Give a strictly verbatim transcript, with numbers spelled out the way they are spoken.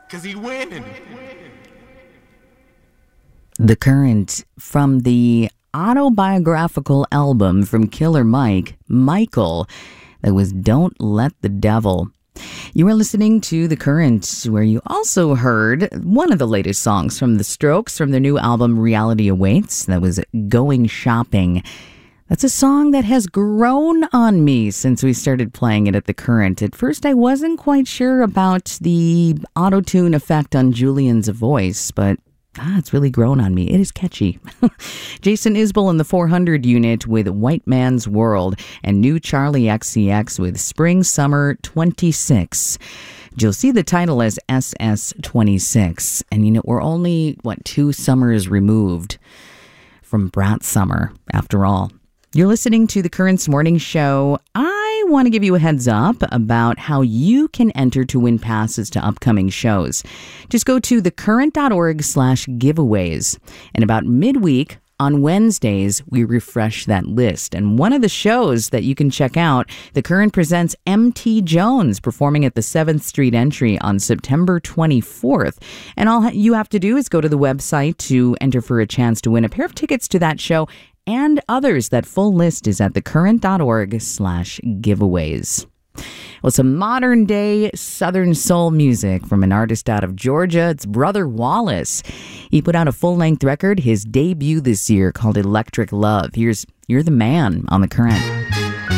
Cause he winning. The Current from the autobiographical album from Killer Mike, Michael, that was Don't Let the Devil. You are listening to The Current, where you also heard one of the latest songs from The Strokes from their new album Reality Awaits. That was Going Shopping. That's a song that has grown on me since we started playing it at The Current. At first, I wasn't quite sure about the auto-tune effect on Julian's voice, but ah, it's really grown on me. It is catchy. Jason Isbell in the four hundred unit with White Man's World, and New Charlie X C X with Spring Summer twenty-six. You'll see the title as S S twenty-six. And you know, we're only, what, two summers removed from Brat Summer, after all. You're listening to The Current's Morning Show. I want to give you a heads up about how you can enter to win passes to upcoming shows. Just go to thecurrent.org slash giveaways. And about midweek on Wednesdays, we refresh that list. And one of the shows that you can check out, The Current presents M T Jones performing at the seventh Street Entry on September twenty-fourth. And all you have to do is go to the website to enter for a chance to win a pair of tickets to that show and others. That full list is at thecurrent.org slash giveaways. Well, some modern day Southern soul music from an artist out of Georgia. It's Brother Wallace. He put out a full length record, his debut this year, called Electric Love. Here's You're the Man on The Current.